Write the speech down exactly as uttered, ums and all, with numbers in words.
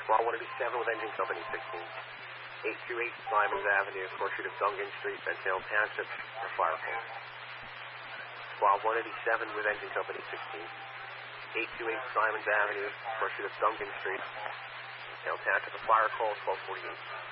Squad one eighty-seven with engine company sixteen. eight two eight Simons Avenue, pursuit of Dungan Street, Bentonville Township, for fire call. Squad one eighty-seven with engine company sixteen. eight two eight Simons Avenue, pursuit of Dungan Street, Bentonville Township, for fire call twelve forty-eight.